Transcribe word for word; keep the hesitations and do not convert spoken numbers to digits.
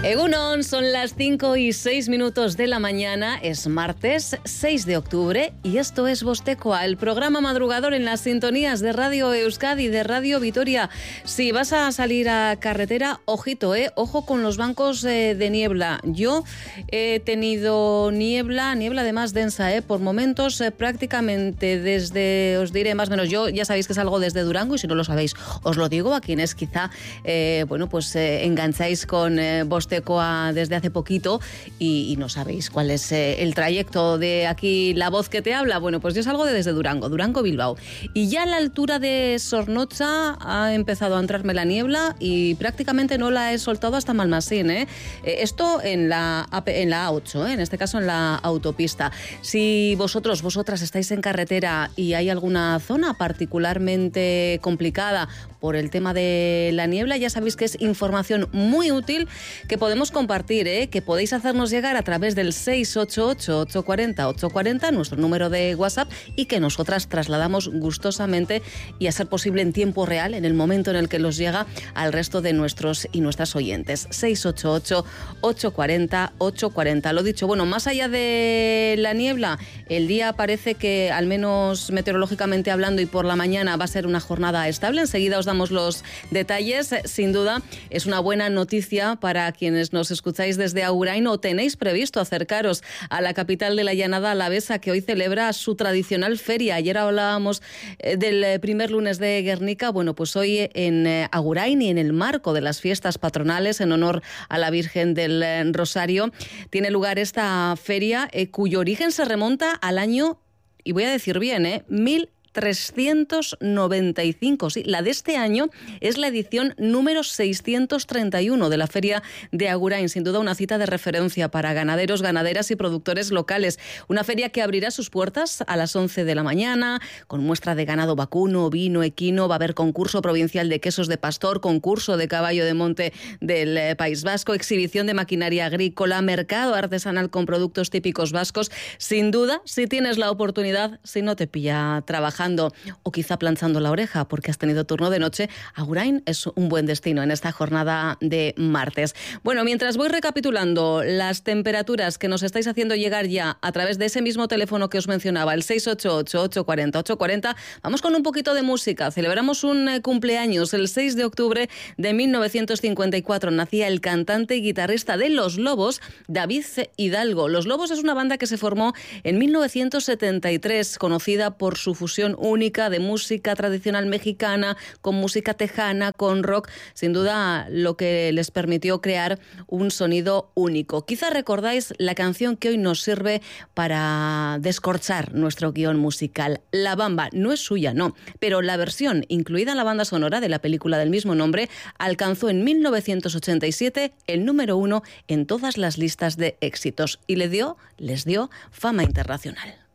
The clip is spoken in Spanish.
Egunon, son las cinco y seis minutos de la mañana, es martes seis de octubre y esto es Vostecoa, el programa madrugador en las sintonías de Radio Euskadi y de Radio Vitoria. Si vas a salir a carretera, ojito, eh, ojo con los bancos eh, de niebla. Yo he tenido niebla, niebla además densa, eh, por momentos eh, prácticamente desde, os diré más o menos, yo ya sabéis que salgo desde Durango y si no lo sabéis, os lo digo a quienes quizá, eh, bueno, pues eh, engancháis con eh, Vostecoa desde hace poquito y, y no sabéis cuál es eh, el trayecto de aquí la voz que te habla. Bueno, pues yo salgo de desde Durango, Durango-Bilbao. Y ya a la altura de Sornocha ha empezado a entrarme la niebla y prácticamente no la he soltado hasta Malmasín, ¿eh? Esto en la, en la A ocho, ¿eh? En este caso en la autopista. Si vosotros, vosotras estáis en carretera y hay alguna zona particularmente complicada por el tema de la niebla, ya sabéis que es información muy útil que podemos compartir, ¿eh? Que podéis hacernos llegar a través del seis ocho ocho, ocho cuatro cero, ocho cuatro cero, nuestro número de WhatsApp, y que nosotras trasladamos gustosamente y a ser posible en tiempo real, en el momento en el que los llega al resto de nuestros y nuestras oyentes. seis ocho ocho, ocho cuatro cero, ocho cuatro cero. Lo dicho, bueno, más allá de la niebla, el día parece que, al menos meteorológicamente hablando y por la mañana, va a ser una jornada estable. Enseguida os damos los detalles. Sin duda, es una buena noticia para quienes nos escucháis desde Agurain o tenéis previsto acercaros a la capital de la llanada alavesa, que hoy celebra su tradicional feria. Ayer hablábamos eh, del primer lunes de Guernica. Bueno, pues hoy en eh, Agurain y en el marco de las fiestas patronales en honor a la Virgen del eh, Rosario, tiene lugar esta feria eh, cuyo origen se remonta al año, y voy a decir bien, eh, mil trescientos noventa y cinco. Sí, la de este año es la edición número seiscientos treinta y uno de la Feria de Agurain. Sin duda una cita de referencia para ganaderos, ganaderas y productores locales. Una feria que abrirá sus puertas a las once de la mañana, con muestra de ganado vacuno, vino, equino. Va a haber concurso provincial de quesos de pastor, concurso de caballo de monte del País Vasco, exhibición de maquinaria agrícola, mercado artesanal con productos típicos vascos. Sin duda, si tienes la oportunidad, si no te pilla trabajando o quizá planchando la oreja porque has tenido turno de noche, Agurain es un buen destino en esta jornada de martes. Bueno, mientras voy recapitulando las temperaturas que nos estáis haciendo llegar ya a través de ese mismo teléfono que os mencionaba, el seis ocho ocho, ocho cuatro cero, ocho cuatro cero, vamos con un poquito de música. Celebramos un eh, cumpleaños. El seis de octubre de mil novecientos cincuenta y cuatro nacía el cantante y guitarrista de Los Lobos, David Hidalgo. Los Lobos es una banda que se formó en mil novecientos setenta y tres, conocida por su fusión única de música tradicional mexicana con música tejana, con rock. Sin duda, lo que les permitió crear un sonido único. Quizá recordáis la canción que hoy nos sirve para descorchar nuestro guión musical. La Bamba no es suya, no, pero la versión incluida en la banda sonora de la película del mismo nombre alcanzó en mil novecientos ochenta y siete el número uno en todas las listas de éxitos y le dio, les dio fama internacional.